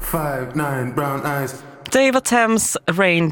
5'9" brown eyes. David Thames Rain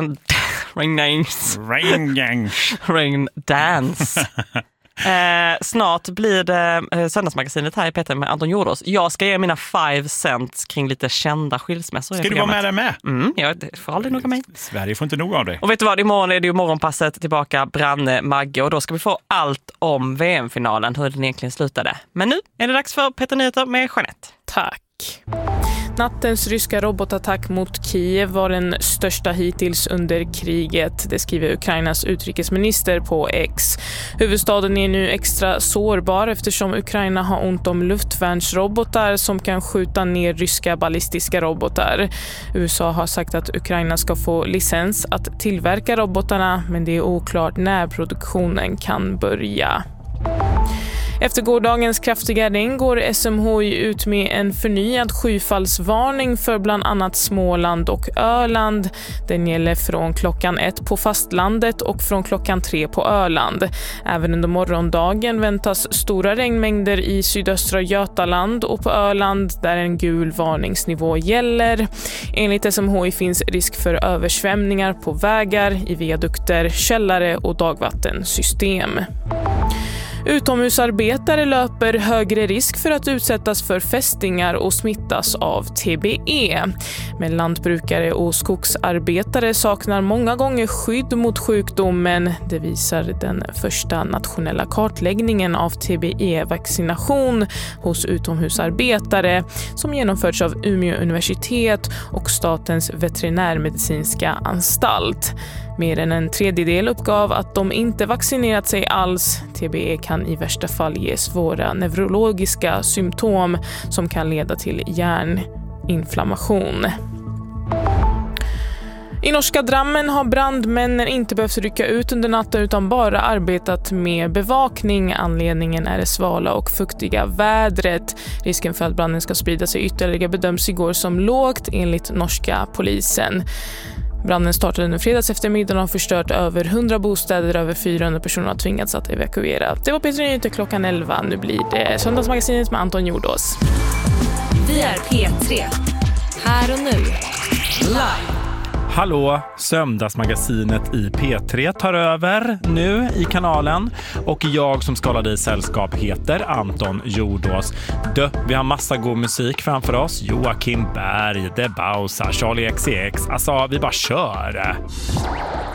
Dance. Snart blir det söndagsmagasinet här i Peter med Anton Jordås. Jag ska ge mina 5 cents kring lite kända skilsmässor. Ska du vara med där med? Ja, det får aldrig nog av mig. Sverige får inte nog av det. Och vet du vad, imorgon är det ju morgonpasset tillbaka Branne Magge och då ska vi få allt om VM-finalen, hur den egentligen slutade. Men nu är det dags för Peter Nyheter med Jeanette. Tack. Nattens ryska robotattack mot Kiev var den största hittills under kriget, det skriver Ukrainas utrikesminister på X. Huvudstaden är nu extra sårbar eftersom Ukraina har ont om luftvärnsrobotar som kan skjuta ner ryska ballistiska robotar. USA har sagt att Ukraina ska få licens att tillverka robotarna, men det är oklart när produktionen kan börja. Efter gårdagens kraftiga regn går SMHI ut med en förnyad skyfallsvarning för bland annat Småland och Öland. Den gäller från klockan 1 på fastlandet och från klockan 3 på Öland. Även under morgondagen väntas stora regnmängder i sydöstra Götaland och på Öland där en gul varningsnivå gäller. Enligt SMHI finns risk för översvämningar på vägar, i viadukter, källare och dagvattensystem. Utomhusarbetare löper högre risk för att utsättas för fästingar och smittas av TBE. Men lantbrukare och skogsarbetare saknar många gånger skydd mot sjukdomen. Det visar den första nationella kartläggningen av TBE-vaccination hos utomhusarbetare som genomförts av Umeå universitet och Statens veterinärmedicinska anstalt. Mer än en tredjedel uppgav att de inte vaccinerat sig alls. TBE kan i värsta fall ge svåra neurologiska symptom som kan leda till hjärninflammation. I norska Drammen har brandmännen inte behövt rycka ut under natten utan bara arbetat med bevakning. Anledningen är det svala och fuktiga vädret. Risken för att branden ska sprida sig ytterligare bedöms igår som lågt enligt norska polisen. Branden startade under fredags eftermiddag och har förstört över 100 bostäder. Över 400 personer har tvingats att evakuera. Det var Peter Nyheter klockan 11. Nu blir det Söndagsmagasinet med Anton Jordås. Vi är P3. Här och nu. Live. Hallå, Söndagsmagasinet i P3 tar över nu i kanalen och jag som ska hålla dig i sällskap heter Anton Jordås. Vi har massa god musik framför oss. Joakim Berg, De Bausa, Charlie XCX. Alltså, vi bara kör.